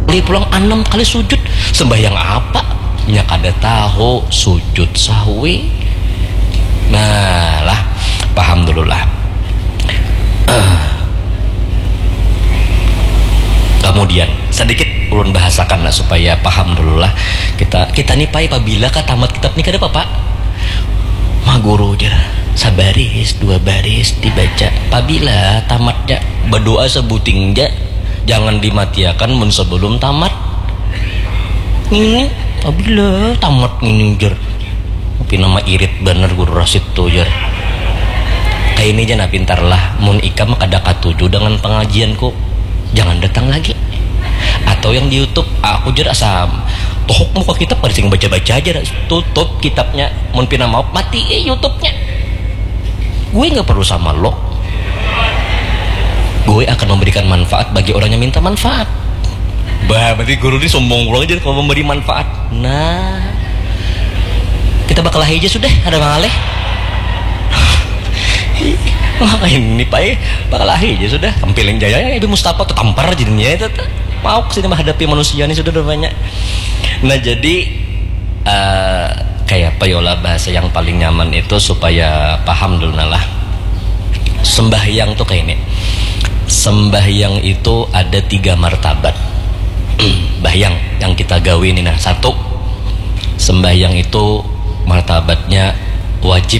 Li pulang 6 kali sujud. Sembahyang apa? Nya kada tahu, sujud sahwi. Nah lah, paham dulu lah. Kemudian sedikit ulun bahasakan lah supaya paham dulu lah. Kita nih pai apabila ka tamat kitab nih kada apa-apa. Mah guru aja sabaris 2 baris dibaca. Apabila tamatnya berdoa sebuting ja, jangan dimatiakan mun sebelum tamat. Ini apabila tamat ini jar. Tapi nama irit bener guru Rasid tuh jar. Kayak ini jangan pintar lah. Mun ikam kada katuju dengan pengajianku, jangan datang lagi. Atau yang di YouTube aku jar asam tohok muka kitab pada sing baca-baca aja, tutup kitabnya. Mun pina mau mati YouTube-nya. Gue nggak perlu sama lo. Gue akan memberikan manfaat bagi orang yang minta manfaat. Bah, berarti guru ini sombong pulang aja kalau memberi manfaat. Nah, kita bakal aja sudah ada mangaleh. Wah ini pak bakal aja sudah. Tampilin jaya ya Ibu Mustafa tuh tampar jadinya itu. Mau kesini menghadapi manusia ini sudah banyak. Nah jadi kayak payola bahasa yang paling nyaman itu supaya paham dulu lah. Sembahyang tuh kayak ini. Sembahyang itu ada 3 martabat. Bahyang yang kita gawe ini nah. 1, sembahyang itu martabatnya wajib.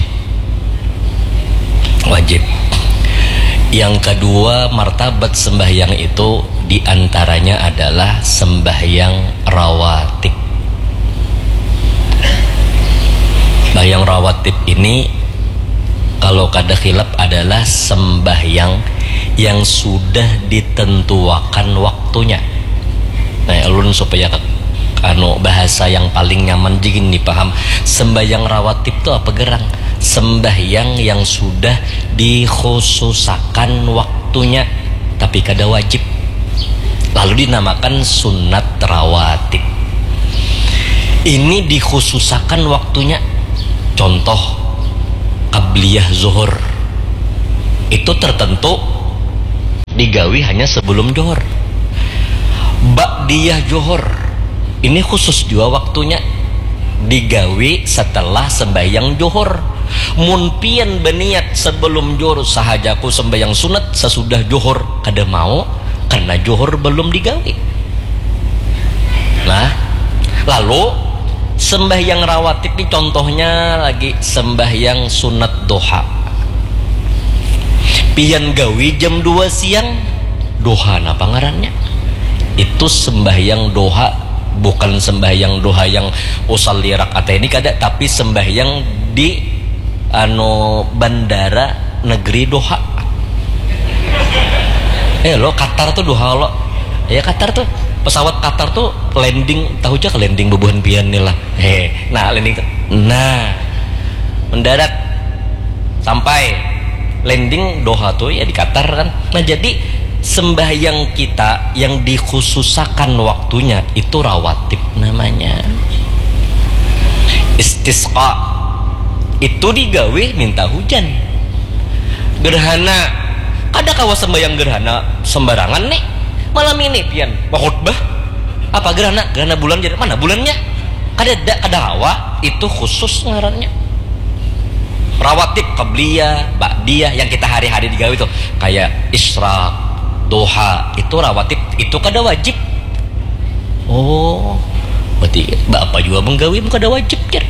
Wajib. Yang kedua martabat sembahyang itu diantaranya adalah sembahyang rawatib. Sembahyang rawatib ini kalau kada khilaf adalah sembahyang yang sudah ditentuakan waktunya. Nah, ulun supaya bahasa yang paling nyaman jigin dipaham. Sembahyang rawatib itu apa gerang? Sembahyang yang sudah dikhususakan waktunya tapi kada wajib, lalu dinamakan sunat rawatib. Ini dikhususakan waktunya. Contoh qabliyah zuhur itu tertentu digawi hanya sebelum zuhur. Ba'diyah zuhur ini khusus juga waktunya, digawi setelah sembahyang zuhur. Munpian beniat sebelum zuhur sahajaku sembahyang sunat sesudah zuhur kada mau karena zuhur belum digawi. Nah, lalu sembahyang rawatib ini contohnya lagi sembahyang sunat doha. Pian gawi jam 2 siang, doha apa ngarannya? Itu sembahyang doha, bukan sembahyang doha yang usalli rakaat ini kada, tapi sembahyang di bandara negeri Doha. Lo Qatar tuh Doha lo. Ya Qatar tuh pesawat Qatar tuh landing, tahu aja ke landing bebuhan pian nih lah. Nah landing, nah mendarat sampai landing Doha tuh ya di Qatar kan. Nah jadi sembahyang kita yang dikhususakan waktunya itu rawatib namanya. Istisqa itu digawe minta hujan. Gerhana kada kawa sembahyang gerhana sembarangan nih malam ini pian khutbah apa gerhana bulan jadi mana bulannya kada hawa, itu khusus ngarannya rawatib. Qabliyah ba'diyah yang kita hari-hari digawe itu kayak isyraq doha itu rawatib, itu kada wajib. Oh berarti bapak juga menggawe kada wajib jar.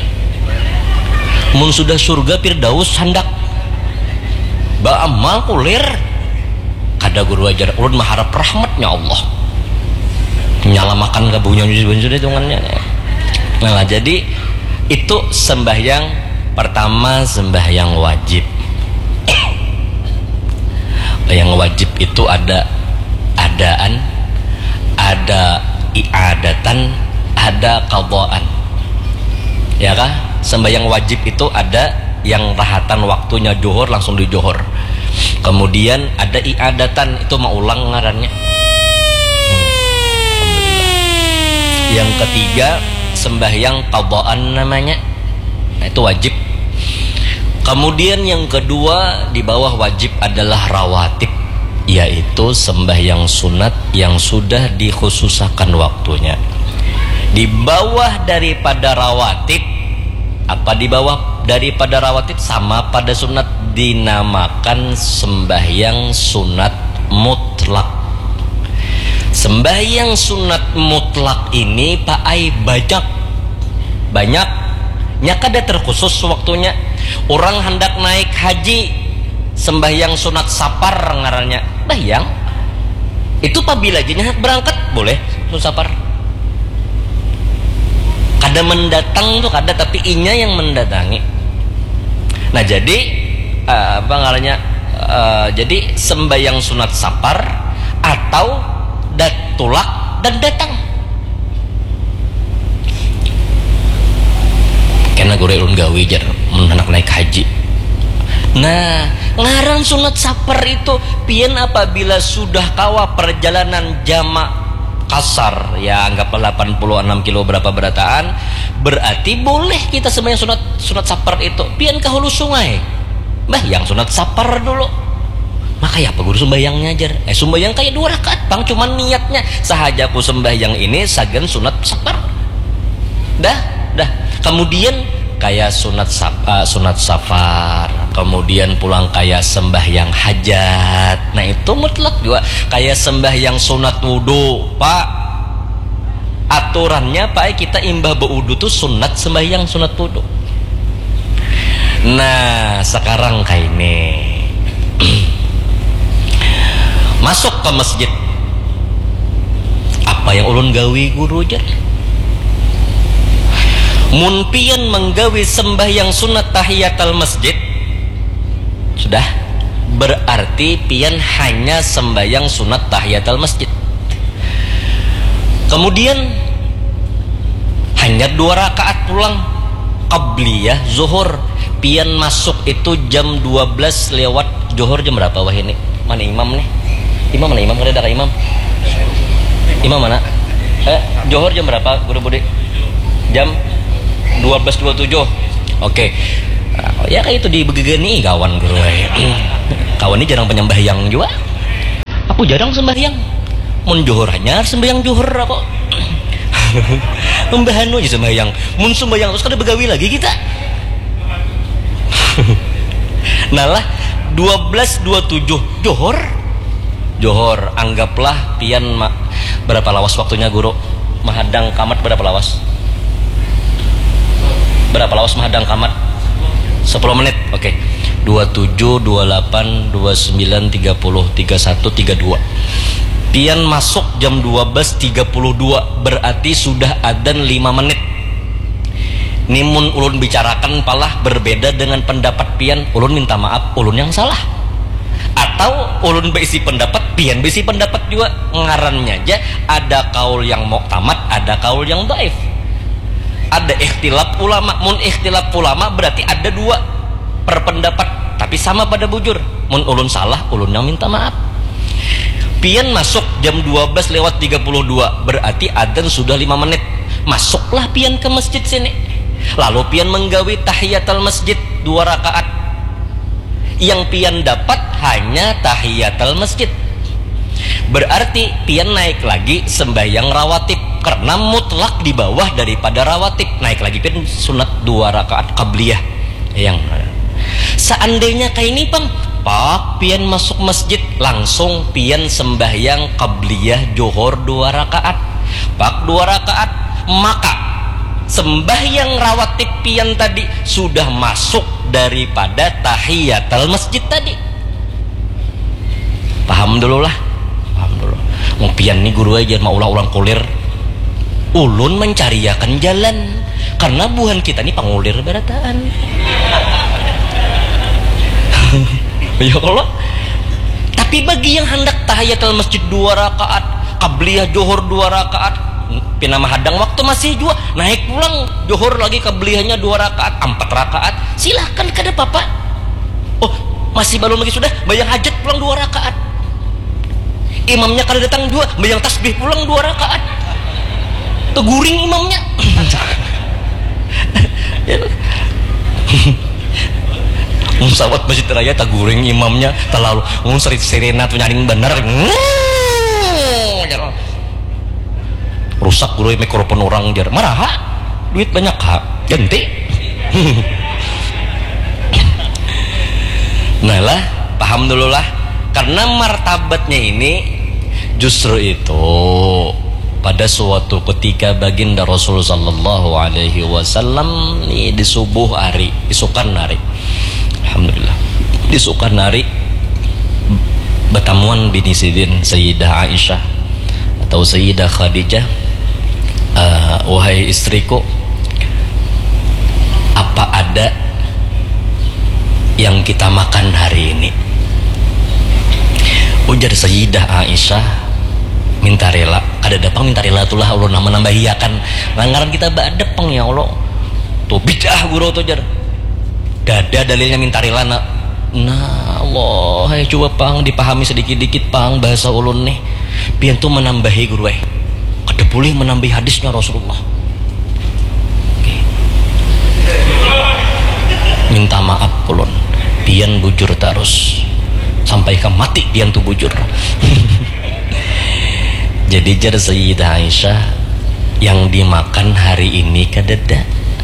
Mun sudah surga firdaus handak ba amal kulir kada guru ajar ulun mengharap rahmatnya Allah nyalamakan kabunya sudah hitungannya. Nah jadi itu sembahyang pertama, sembahyang wajib. Yang wajib itu ada adaan, ada i'adatan, ada qadaan, ya kah? Sembahyang wajib itu ada yang rahatan waktunya zuhur langsung di zuhur. Kemudian ada i'adatan, itu mau ulang ngarannya. Yang ketiga sembahyang qadaan namanya. Nah, itu wajib. Kemudian yang kedua di bawah wajib adalah rawatib. yaitu sembahyang sunat yang sudah dikhususkan waktunya. Di bawah daripada rawatib, apa di bawah daripada rawatib sama pada sunat, dinamakan sembahyang sunat mutlak. Sembahyang sunat mutlak ini Pak Ai banyak nya kada terkhusus waktunya. Orang hendak naik haji, sembahyang sunat sapar ngarannya, bayang itu apabila jenah berangkat boleh sunat sapar. Kada mendatang tuh kada, tapi inya yang mendatangi. Nah jadi apa ngarannya, jadi sembahyang sunat sapar atau datulak dan datang. Karena gue ulun gawe jar menak naik haji. Nah ngaran sunat sapar itu pian apabila sudah kawa perjalanan jamak kasar, ya anggaplah 86 kilo berapa berataan, berarti boleh kita sembahyang sunat sapar itu pian ke hulu sungai. Yang sunat sapar dulu. Maka ya apa guru sembahyangnya ajar? Sembahyang kayak 2 rakaat bang, cuman niatnya sahaja aku sembahyang ini sagan sunat sapar. Dah. Kemudian kayak sunat safar, kemudian pulang kayak sembahyang hajat. Nah itu mutlak juga. Kayak sembahyang sunat wudu, Pak. Aturannya Pak, kita imbah berwudu tuh sunat sembahyang sunat wudu. Nah sekarang kayak ini masuk ke masjid, apa yang ulun gawi guru jar? Mun pian menggawi sembahyang sunat tahiyatul masjid, sudah berarti pian hanya sembahyang sunat tahiyatul masjid. Kemudian hanya 2 rakaat pulang qabliyah zuhur. Pian masuk itu jam 12 lewat. Zuhur jam berapa wah ini? Mana imam nih? Imam mana? Imam kada ada imam? Imam mana? Zuhur jam berapa guru budi? Jam 12.27. Oke. Ya kayak itu di begini kawan guru. Kawan ini jarang penyembahyang juga. Aku jarang sembahyang. Mun zuhur hanya sembahyang zuhur apa? Membahanu aja sembahyang. Mun sembahyang terus kada begawi lagi kita. Nah lah 12.27 Johor anggaplah pian berapa lawas waktunya guru? Mahadang kamat berapa lawas? Berapa lawas mahadang kamat? 10 menit. Oke. 27, 28, 29, 30, 31, 32. Pian masuk jam 12.32, berarti sudah adzan 5 menit. Nimun ulun bicarakan palah berbeda dengan pendapat pian, ulun minta maaf, ulun yang salah. Atau ulun berisi pendapat, pian berisi pendapat juga. Ngarannya aja ada kaul yang muktamad, ada kaul yang dhaif. Ada ikhtilaf ulama. Mun ikhtilaf ulama berarti ada 2 perpendapat, tapi sama pada bujur. Mun ulun salah, ulun yang minta maaf. Pian masuk jam 12.32, berarti adzan sudah 5 menit. Masuklah pian ke masjid sini. Lalu pian menggawi tahiyatul masjid 2 rakaat. Yang pian dapat hanya tahiyatul masjid. Berarti pian naik lagi sembahyang rawatib, karena mutlak di bawah daripada rawatib. Naik lagi pian sunat 2 rakaat qabliyah. Yang seandainya kayak ini Pak, pian masuk masjid langsung pian sembahyang qabliyah zuhur 2 rakaat. Pak 2 rakaat, maka sembahyang rawatib pian tadi sudah masuk daripada tahiyatul masjid tadi. Paham dulu lah. Paham dulu. Mau pian nih guru aja mau ulang-ulang kulir. Ulun mencariakan jalan, karena buhan kita nih pangulir berataan. Ya Allah. Tapi bagi yang hendak tahiyatul masjid 2 rakaat, qabliyah zuhur 2 rakaat, pinama hadang waktu masih juga naik pulang zuhur lagi qabliyahnya 2 rakaat, 4 rakaat, silahkan kada apa-apa. Oh, masih belum lagi sudah bayang hajat pulang 2 rakaat. Imamnya kada datang juga, bayang tasbih pulang 2 rakaat. Teguring imamnya. Sawat Masjid Raya tak guring imamnya terlalu serit sirena tuh nyaring bener. Rusak guru mikrofon orang jar marah duit banyak hak ganti. Nah lah paham dulu lah, karena martabatnya ini justru itu pada suatu ketika baginda Rasul sallallahu alaihi wasallam di subuh hari isukan hari, alhamdulillah isukan hari bertamuan bini Sidin Sayyidah Aisyah atau Sayyidah Khadijah. Wahai istriku, apa ada yang kita makan hari ini? Ujar Sayyidah Aisyah, minta rela kada dapang minta rela tulah Allah menambah hiakan langaran kita badepeng ya Allah tuh bidah guru tuh jar dada dalilnya minta rela nah Allah hai coba pang dipahami sedikit-dikit pang bahasa ulun nih pian tuh menambahi guru kada boleh menambahi hadisnya Rasulullah. Minta maaf ulun pian bujur terus sampai ke mati pian tuh bujur. Jadi jar Sayyidah Aisyah yang dimakan hari ini kadeda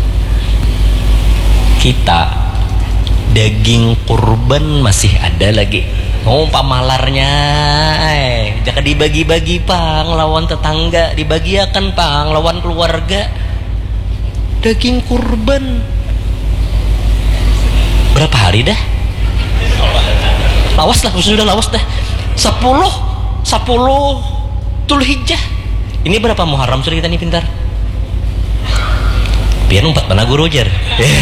kita daging kurban masih ada lagi. Oh pamalarnya jangan dibagi-bagi pang lawan tetangga, dibagiakan pang lawan keluarga. Daging kurban berapa hari dah? Lawas lah, sudah lawas dah. 10 Dzulhijjah. Ini berapa Muharram sudah kita nih pintar? Pian 4 mana guru jar?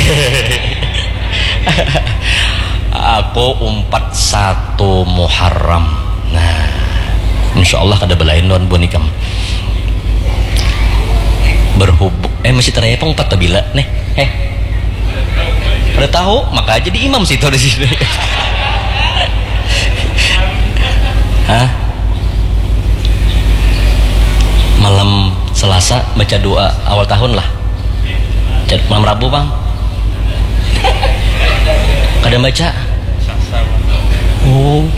Aku 41 Muharram. Nah, insyaallah kada belain don bonikam. Berhubung masih teraya pang 4 tabila nih. Udah tahu maka jadi imam situ di sini. Hah? Malam Selasa baca doa awal tahun lah. Malam Rabu bang kadang baca. Oh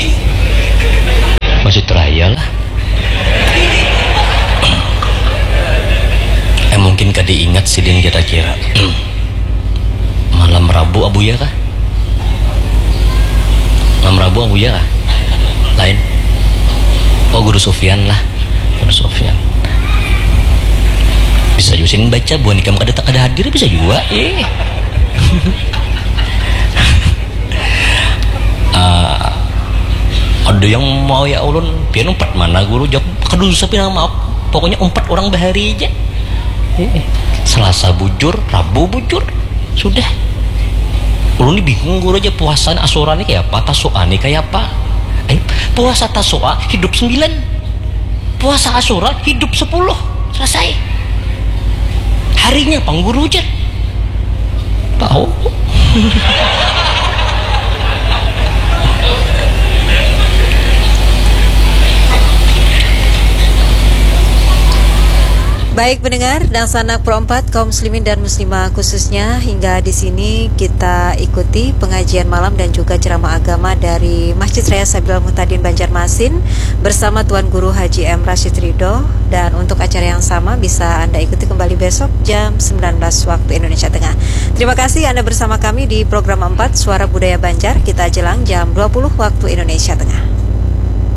masih teraya lah. Mungkin kada ingat sidin kira-kira. Malam Rabu Abuya kah? Malam Rabu Abuya kah? Lain. Oh Guru Sufyan lah. Guru Sufyan. Bisa juga baca buan ikam kada tak ada hadir bisa juga. Ada yang mau ya ulun pian 4 mana guru jawab kedua sapi maaf pokoknya 4 orang bahari aja. Selasa bujur, Rabu bujur, sudah. Ulun ini bingung guru aja puasa Asyura ini kayak apa, Tasu'a ini kayak apa. Puasa Tasu'a hidup 9, puasa Asyura hidup 10, selesai. Harinya pangguru aja tahu. Baik pendengar dan sanak Pro 4 kaum muslimin dan muslimah khususnya, hingga di sini kita ikuti pengajian malam dan juga ceramah agama dari Masjid Raya Sabilul Muhtadin Banjarmasin bersama Tuan Guru Haji M. Rashid Ridho. Dan untuk acara yang sama bisa Anda ikuti kembali besok jam 19 waktu Indonesia Tengah. Terima kasih Anda bersama kami di program 4 Suara Budaya Banjar. Kita jelang jam 20 waktu Indonesia Tengah.